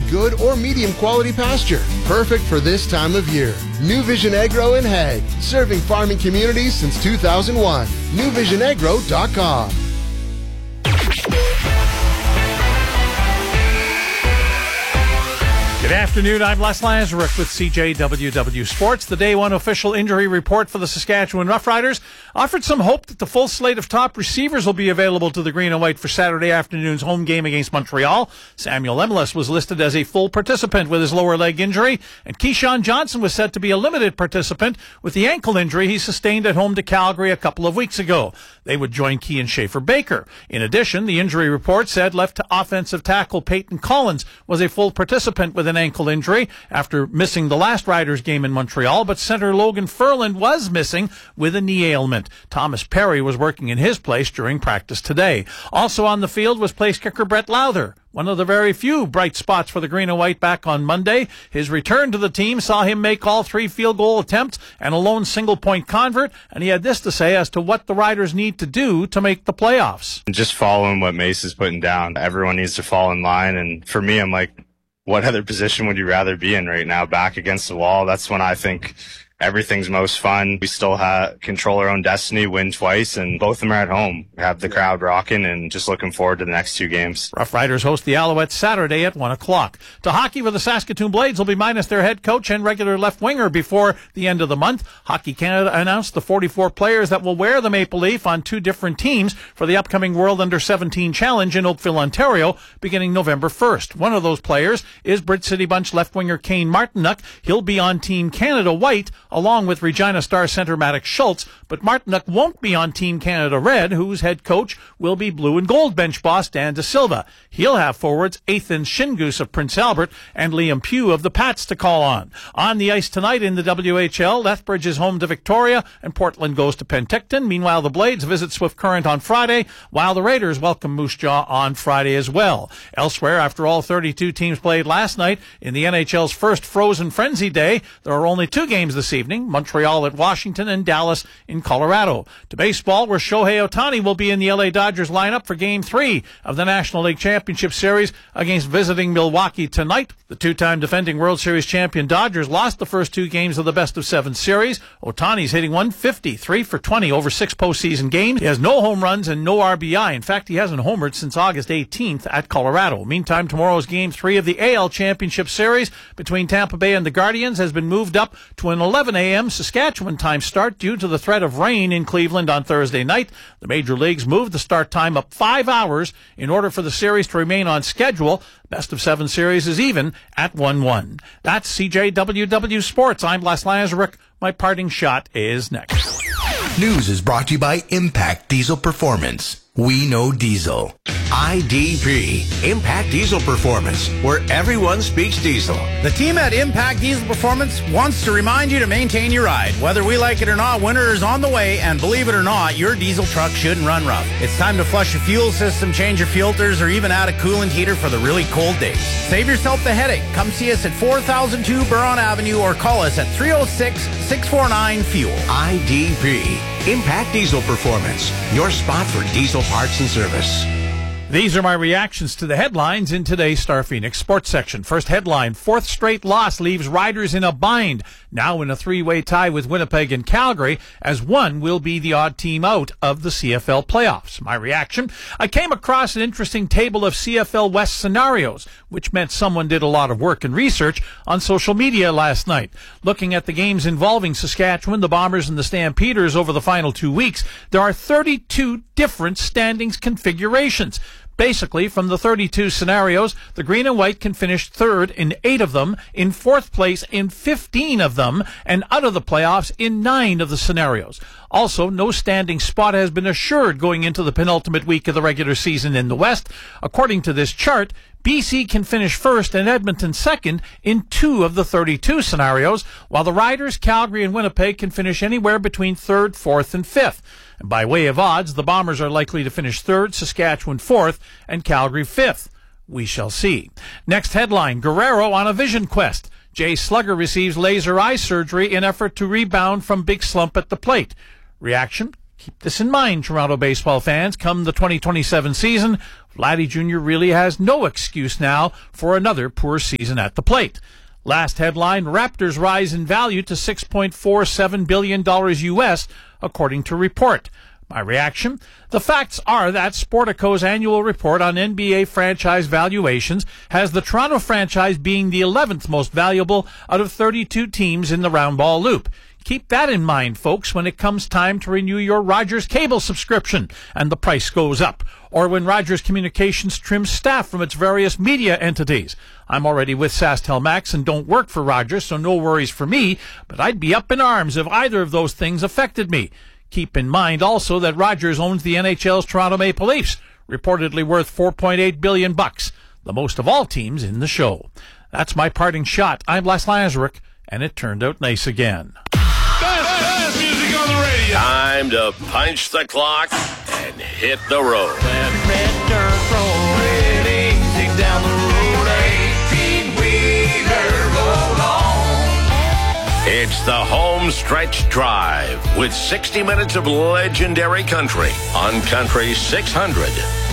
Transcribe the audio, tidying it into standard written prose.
good or medium quality pasture. Perfect for this time of year. New Vision Agro in Hague, serving farming communities since 2001. NewVisionAgro.com. Good afternoon, I'm Les Lazaruk with CJWW Sports. The Day 1 official injury report for the Saskatchewan Roughriders offered some hope that the full slate of top receivers will be available to the Green and White for Saturday afternoon's home game against Montreal. Samuel Emilus was listed as a full participant with his lower leg injury, and Keyshawn Johnson was said to be a limited participant with the ankle injury he sustained at home to Calgary a couple of weeks ago. They would join Kean Schaefer-Baker. In addition, the injury report said left offensive tackle Peyton Collins was a full participant with an ankle injury after missing the last Riders game in Montreal, but center Logan Ferland was missing with a knee ailment. Thomas Perry was working in his place during practice today. Also on the field was place kicker Brett Lowther, one of the very few bright spots for the Green and White back on Monday. His return to the team saw him make all 3 field goal attempts and a lone single-point convert, and he had this to say as to what the Riders need to do to make the playoffs. Just following what Mace is putting down. Everyone needs to fall in line, and for me, I'm like, what other position would you rather be in right now? Back against the wall. That's when I think everything's most fun. We still control our own destiny, win twice, and both of them are at home. We have the crowd rocking, and just looking forward to the next 2 games. Rough Riders host the Alouettes Saturday at 1 o'clock. To hockey, where the Saskatoon Blades will be minus their head coach and regular left winger before the end of the month. Hockey Canada announced the 44 players that will wear the maple leaf on 2 different teams for the upcoming World Under-17 Challenge in Oakville, Ontario, beginning November 1st. One of those players is Brit City Bunch left winger Kane Martinuk. He'll be on Team Canada White, along with Regina Star center Maddox Schultz, but Martinuk won't be on Team Canada Red, whose head coach will be blue and gold bench boss Dan De Silva. He'll have forwards Ethan Shingoose of Prince Albert and Liam Pugh of the Pats to call on. On the ice tonight in the WHL, Lethbridge is home to Victoria and Portland goes to Penticton. Meanwhile, the Blades visit Swift Current on Friday, while the Raiders welcome Moose Jaw on Friday as well. Elsewhere, after all 32 teams played last night in the NHL's first Frozen Frenzy Day, there are only 2 games this evening, Montreal at Washington and Dallas in Colorado. To baseball, where Shohei Ohtani will be in the LA Dodgers lineup for Game 3 of the National League Championship Series against visiting Milwaukee tonight. The 2-time defending World Series champion Dodgers lost the first 2 games of the best-of-7 series. Ohtani's hitting .150, 3 for 20 over 6 postseason games. He has no home runs and no RBI. In fact, he hasn't homered since August 18th at Colorado. Meantime, tomorrow's Game 3 of the AL Championship Series between Tampa Bay and the Guardians has been moved up to an 11 a.m. Saskatchewan time start due to the threat of rain in Cleveland on Thursday night. The major leagues moved the start time up 5 hours in order for the series to remain on schedule. Best-of-7 series is even at 1-1. That's CJWW Sports. I'm Les Lazaruk. My parting shot is next. News is brought to you by Impact Diesel Performance. We know diesel. IDP, Impact Diesel Performance, where everyone speaks diesel. The team at Impact Diesel Performance wants to remind you to maintain your ride. Whether we like it or not, winter is on the way, and believe it or not, your diesel truck shouldn't run rough. It's time to flush your fuel system, change your filters, or even add a coolant heater for the really cold days. Save yourself the headache. Come see us at 4002 Buron Avenue or call us at 306-649-FUEL. IDP, Impact Diesel Performance, your spot for diesel parts and service. These are my reactions to the headlines in today's Star Phoenix Sports section. First headline, 4th straight loss leaves Riders in a bind, now in a 3-way tie with Winnipeg and Calgary, as one will be the odd team out of the CFL playoffs. My reaction, I came across an interesting table of CFL West scenarios, which meant someone did a lot of work and research on social media last night. Looking at the games involving Saskatchewan, the Bombers, and the Stampeders over the final 2 weeks, there are 32 different standings configurations. Basically, from the 32 scenarios, the Green and White can finish 3rd in 8 of them, in 4th place in 15 of them, and out of the playoffs in 9 of the scenarios. Also, no standing spot has been assured going into the penultimate week of the regular season in the West. According to this chart, BC can finish 1st and Edmonton 2nd in 2 of the 32 scenarios, while the Riders, Calgary, and Winnipeg can finish anywhere between 3rd, 4th, and 5th. And by way of odds, the Bombers are likely to finish 3rd, Saskatchewan 4th, and Calgary 5th. We shall see. Next headline, Guerrero on a vision quest. Jay Slugger receives laser eye surgery in effort to rebound from big slump at the plate. Reaction? Keep this in mind, Toronto baseball fans. Come the 2027 season, Vladdy Jr. really has no excuse now for another poor season at the plate. Last headline, Raptors rise in value to $6.47 billion U.S., according to report. My reaction? The facts are that Sportico's annual report on NBA franchise valuations has the Toronto franchise being the 11th most valuable out of 32 teams in the round ball loop. Keep that in mind, folks, when it comes time to renew your Rogers cable subscription and the price goes up, or when Rogers Communications trims staff from its various media entities. I'm already with SaskTel Max and don't work for Rogers, so no worries for me, but I'd be up in arms if either of those things affected me. Keep in mind also that Rogers owns the NHL's Toronto Maple Leafs, reportedly worth $4.8 billion, the most of all teams in the show. That's my parting shot. I'm Les Lazaruk, and it turned out nice again. Best music on the radio. Time to punch the clock and hit the road. That red dirt road, easy down the road, 18-wheeler, roll on. It's the Home Stretch Drive with 60 minutes of legendary country on Country 600